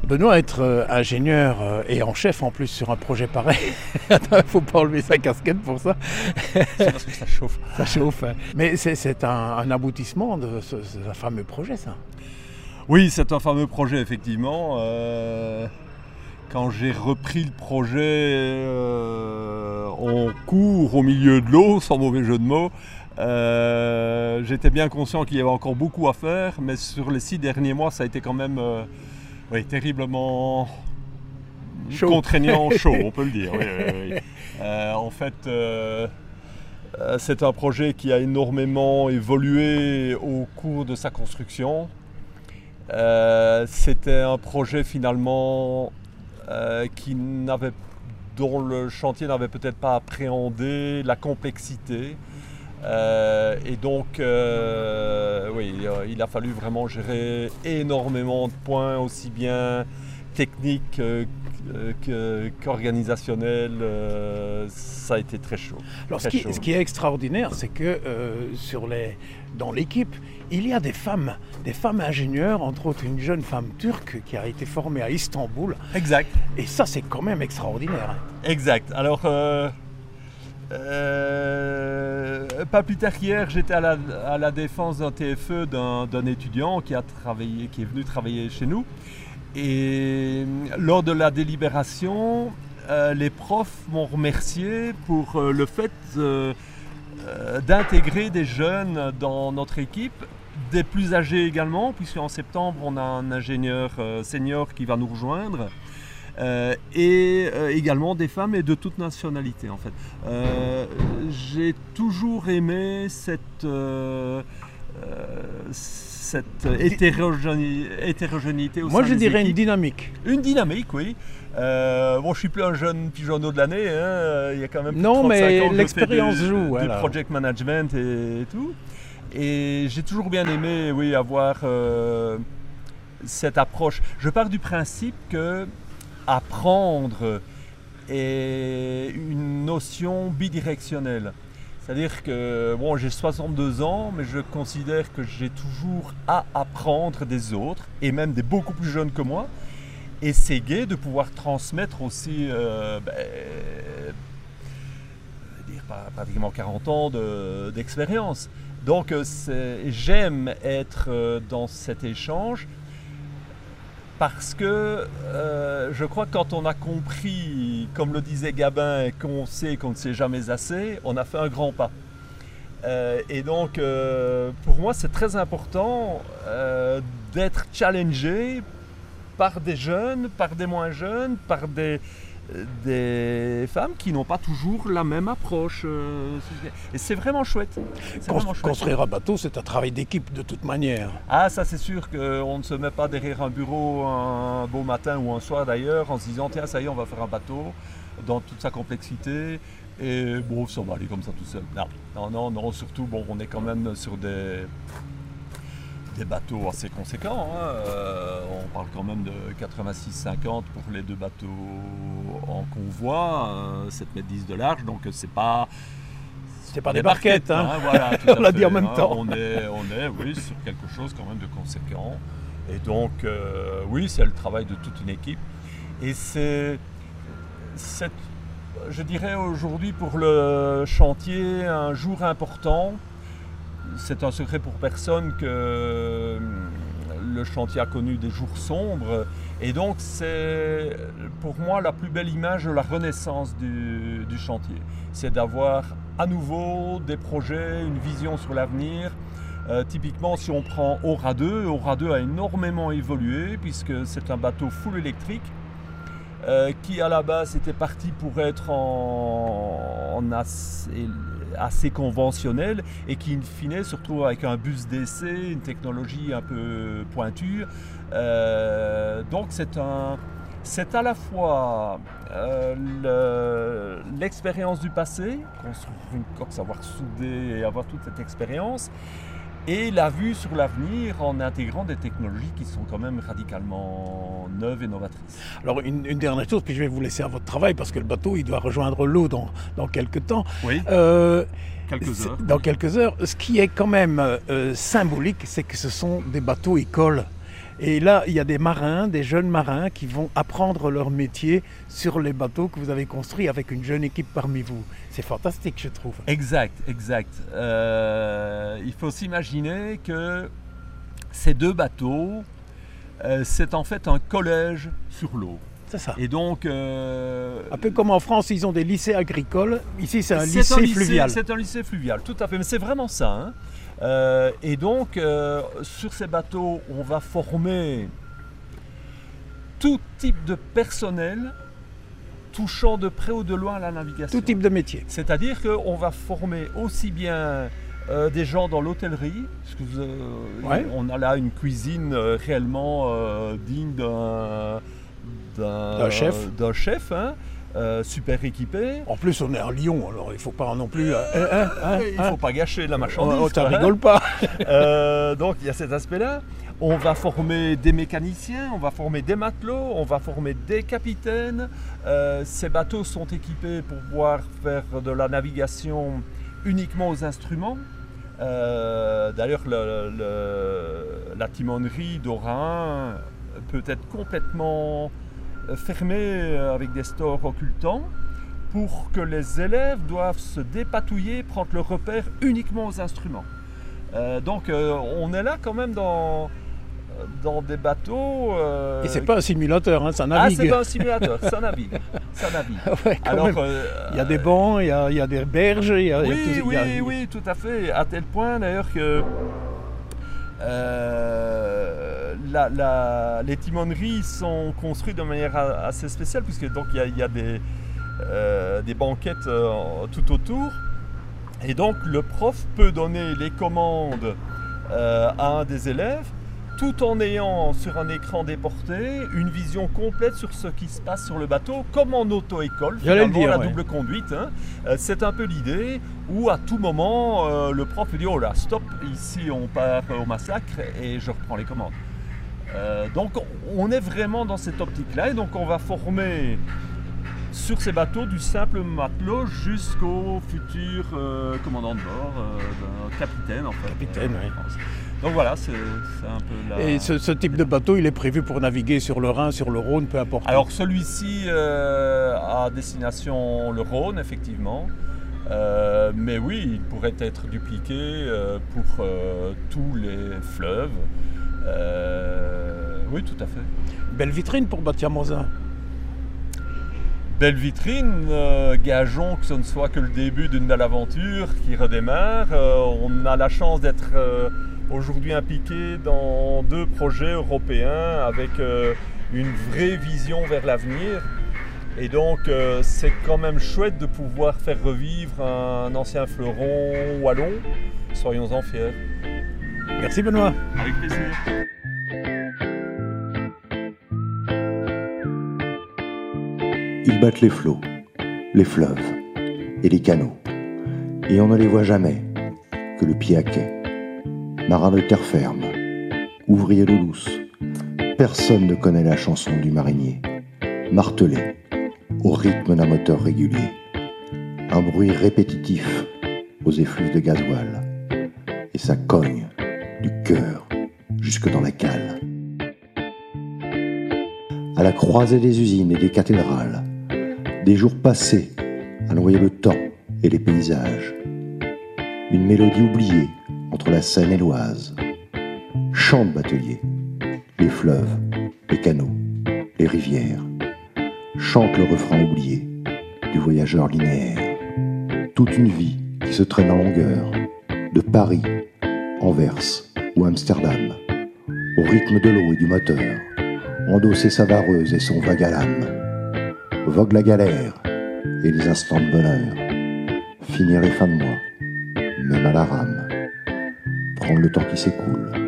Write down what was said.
Benoît, être ingénieur et en chef en plus sur un projet pareil, il ne faut pas enlever sa casquette pour ça. C'est parce que ça chauffe. Ça chauffe. Mais c'est un aboutissement de ce fameux projet, ça. Oui, c'est un fameux projet, effectivement. Quand j'ai repris le projet en cours au milieu de l'eau, sans mauvais jeu de mots, j'étais bien conscient qu'il y avait encore beaucoup à faire, mais sur les 6 derniers mois, ça a été quand même terriblement chaud. Contraignant, chaud, on peut le dire. Oui. En fait, c'est un projet qui a énormément évolué au cours de sa construction. C'était un projet finalement dont le chantier n'avait peut-être pas appréhendé la complexité. Et donc, il a fallu vraiment gérer énormément de points, aussi bien techniques qu'organisationnels. Ça a été très chaud. Alors, ce qui est extraordinaire, c'est que dans l'équipe, il y a des femmes ingénieurs, entre autres une jeune femme turque qui a été formée à Istanbul. Exact. Et ça, c'est quand même extraordinaire. Exact. Alors, pas plus tard qu'hier, j'étais à la défense d'un TFE d'un étudiant qui est venu travailler chez nous. Et lors de la délibération, les profs m'ont remercié pour le fait d'intégrer des jeunes dans notre équipe, des plus âgés également, puisqu'en septembre, on a un ingénieur senior qui va nous rejoindre. Et également des femmes et de toute nationalité en fait. J'ai toujours aimé cette hétérogénéité au sein des équipes. Moi je dirais une dynamique. Une dynamique, oui. Je suis plus un jeune pigeonneau de l'année, hein. Il y a quand même plus de 35 ans que l'expérience je fais joue. du project management et tout. Et j'ai toujours bien aimé avoir cette approche. Je pars du principe que apprendre est une notion bidirectionnelle. C'est-à-dire que j'ai 62 ans, mais je considère que j'ai toujours à apprendre des autres, et même des beaucoup plus jeunes que moi. Et c'est gai de pouvoir transmettre aussi pratiquement 40 ans d'expérience. Donc j'aime être dans cet échange. Parce que je crois que quand on a compris, comme le disait Gabin, qu'on sait qu'on ne sait jamais assez, on a fait un grand pas. Et donc, pour moi, c'est très important d'être challengé par des jeunes, par des moins jeunes, par des femmes qui n'ont pas toujours la même approche. Et c'est vraiment chouette. Construire un bateau, c'est un travail d'équipe de toute manière. Ah, ça c'est sûr qu'on ne se met pas derrière un bureau un beau matin ou un soir d'ailleurs en se disant tiens ça y est on va faire un bateau dans toute sa complexité et ça va aller comme ça tout seul. Non, surtout on est quand même sur des bateaux assez conséquents. On parle quand même de 86-50 pour les 2 bateaux en convoi, 7 mètres 10 de large, donc c'est pas des barquettes. Voilà, on l'a dit en même temps. On est sur quelque chose quand même de conséquent. Et donc, c'est le travail de toute une équipe. Et je dirais aujourd'hui pour le chantier, un jour important. C'est un secret pour personne que le chantier a connu des jours sombres. Et donc, c'est pour moi la plus belle image de la renaissance du chantier. C'est d'avoir à nouveau des projets, une vision sur l'avenir. Typiquement, si on prend Aura 2 a énormément évolué puisque c'est un bateau full électrique qui à la base était parti pour être en assez conventionnel et qui in fine se retrouve avec un bus d'essai, une technologie un peu pointue. Donc c'est à la fois l'expérience du passé, construire une coque, savoir souder et avoir toute cette expérience, et la vue sur l'avenir en intégrant des technologies qui sont quand même radicalement neuves et novatrices. Alors une dernière chose, puis je vais vous laisser à votre travail parce que le bateau il doit rejoindre l'eau dans quelques temps. Oui, quelques heures. Dans quelques heures. Ce qui est quand même symbolique, c'est que ce sont des bateaux écoles. Et là, il y a des marins, des jeunes marins qui vont apprendre leur métier sur les bateaux que vous avez construits avec une jeune équipe parmi vous. C'est fantastique, je trouve. Exact. Il faut s'imaginer que ces 2 bateaux, c'est en fait un collège sur l'eau. C'est ça. Et donc, un peu comme en France, ils ont des lycées agricoles. Ici, c'est un lycée fluvial. C'est un lycée fluvial, tout à fait. Mais c'est vraiment ça. Hein. Et donc, sur ces bateaux, on va former tout type de personnel touchant de près ou de loin à la navigation. Tout type de métier. C'est-à-dire qu'on va former aussi bien des gens dans l'hôtellerie, parce que on a là une cuisine réellement digne d'un chef, hein, super équipé. En plus, on est à Lyon, alors il ne faut pas non plus... il ne faut pas gâcher la marchandise. Ça rigole pas. Donc, il y a cet aspect-là. On va former des mécaniciens, on va former des matelots, on va former des capitaines. Ces bateaux sont équipés pour pouvoir faire de la navigation uniquement aux instruments. D'ailleurs, la timonerie d'Orin peut être complètement fermée avec des stores occultants pour que les élèves doivent se dépatouiller, prendre le repère uniquement aux instruments. Donc on est là quand même dans des bateaux... Et c'est pas un simulateur, hein, ça navigue. Ah, c'est pas un simulateur, ça navigue. Ouais, alors, il y a des bancs, il y a des berges... Oui, tout à fait. À tel point d'ailleurs que les timoneries sont construites de manière assez spéciale, puisque donc il y a des banquettes tout autour. Et donc le prof peut donner les commandes à un des élèves, tout en ayant sur un écran déporté une vision complète sur ce qui se passe sur le bateau, comme en auto-école, finalement, la double conduite. Hein. C'est un peu l'idée où à tout moment, le prof dit « Oh là, stop, ici on part au massacre et je reprends les commandes ». Donc on est vraiment dans cette optique-là, et donc on va former sur ces bateaux du simple matelot jusqu'au futur commandant de bord, capitaine en fait. Capitaine, oui. Donc voilà, c'est un peu la... Et ce type de bateau, il est prévu pour naviguer sur le Rhin, sur le Rhône, peu importe. Alors celui-ci a destination le Rhône, effectivement. Mais oui, il pourrait être dupliqué pour tous les fleuves. Oui, tout à fait. Belle vitrine pour Bâti à Mosin. Belle vitrine, gageons que ce ne soit que le début d'une belle aventure qui redémarre. On a la chance d'être aujourd'hui impliqué dans 2 projets européens avec une vraie vision vers l'avenir. Et donc c'est quand même chouette de pouvoir faire revivre un ancien fleuron wallon. Soyons-en fiers. Merci Benoît. Avec plaisir. Ils battent les flots, les fleuves et les canaux, et on ne les voit jamais que le pied à quai. Marin de terre ferme, ouvrier d'eau douce, personne ne connaît la chanson du marinier, martelé au rythme d'un moteur régulier, un bruit répétitif aux effluves de gasoil, et ça cogne du cœur jusque dans la cale. À la croisée des usines et des cathédrales, des jours passés à noyer le temps et les paysages. Une mélodie oubliée entre la Seine et l'Oise. Chant de batelier, les fleuves, les canaux, les rivières. Chante le refrain oublié du voyageur linéaire. Toute une vie qui se traîne en longueur, de Paris, Anvers ou Amsterdam, au rythme de l'eau et du moteur, endosser sa vareuse et son vague à l'âme. Vogue la galère et les instants de bonheur, finir les fins de mois, même à la rame, prendre le temps qui s'écoule,